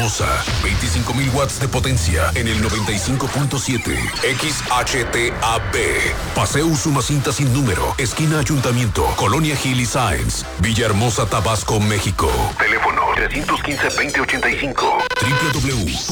Villahermosa. 25,000 watts de potencia en el 95.7. XHTAB. Paseo Usumacinta sin número. Esquina Ayuntamiento. Colonia Gil y Sáenz. Villahermosa, Tabasco, México. Teléfono 315-2085. www.